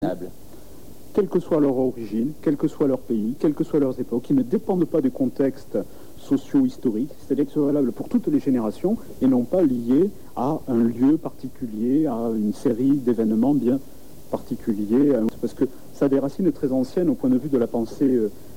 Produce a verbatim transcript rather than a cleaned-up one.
quelle que soit leur origine, quel que soit leur pays, quelles que soient leurs époques, qui ne dépendent pas du contexte socio-historique, c'est-à-dire que c'est valable pour toutes les générations et non pas lié à un lieu particulier, à une série d'événements bien particuliers, parce que ça a des racines très anciennes au point de vue de la pensée